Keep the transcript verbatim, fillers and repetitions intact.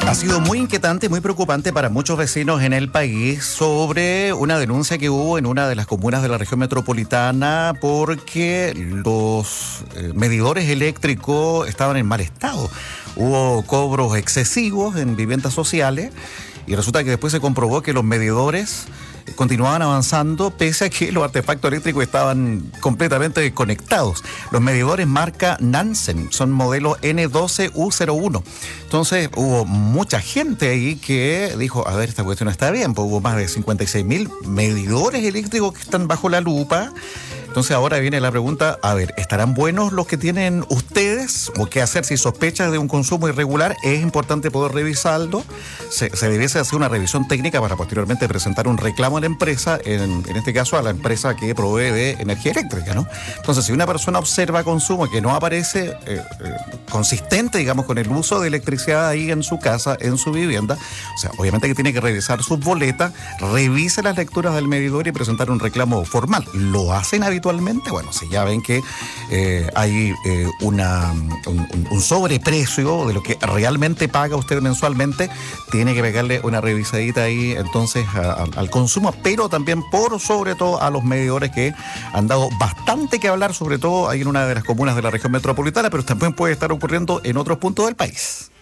Ha sido muy inquietante, muy preocupante para muchos vecinos en el país sobre una denuncia que hubo en una de las comunas de la región metropolitana porque los eh, medidores eléctricos estaban en mal estado. Hubo cobros excesivos en viviendas sociales y resulta que después se comprobó que los medidores continuaban avanzando pese a que los artefactos eléctricos estaban completamente desconectados. Los medidores marca Nansen, son modelo N doce U cero uno. Entonces hubo mucha gente ahí que dijo, a ver, esta cuestión está bien, pues hubo más de cincuenta y seis mil medidores eléctricos que están bajo la lupa. Entonces ahora viene la pregunta, a ver, ¿estarán buenos los que tienen ustedes? ¿O qué hacer si sospechas de un consumo irregular? Es importante poder revisarlo. Se, se debiese hacer una revisión técnica para posteriormente presentar un reclamo a la empresa, en, en este caso a la empresa que provee de energía eléctrica, ¿no? Entonces, si una persona observa consumo que no aparece eh, eh, consistente, digamos, con el uso de electricidad ahí en su casa, en su vivienda, o sea, obviamente que tiene que revisar sus boletas, revise las lecturas del medidor y presentar un reclamo formal. ¿Lo hacen habitualmente? Bueno, si ya ven que eh, hay eh, una, un, un sobreprecio de lo que realmente paga usted mensualmente, tiene que pegarle una revisadita ahí entonces a, a, al consumo, pero también por sobre todo a los medidores que han dado bastante que hablar, sobre todo ahí en una de las comunas de la región metropolitana, pero también puede estar ocurriendo en otros puntos del país.